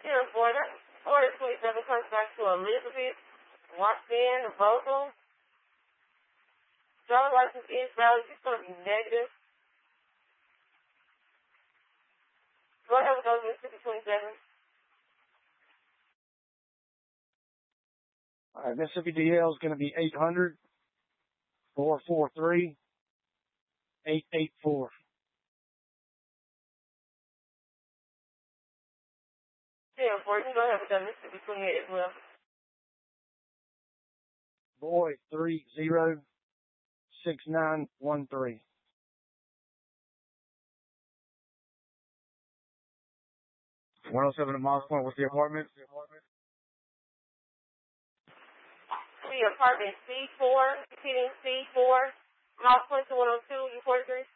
Here, boy, that order 27 comes back to Elizabeth, Watson, Vogel. Driver license is valid. It's going to be negative. Go ahead with those Mississippi 27. All right, Mississippi DL is going to be 800-443-884. Yeah, boy, you can go ahead with that Mississippi 28 as well. Boy, 306913. 107 at Moss Point. What's the apartment? The apartment C4, repeating C4, Moss Point to 102, you 43.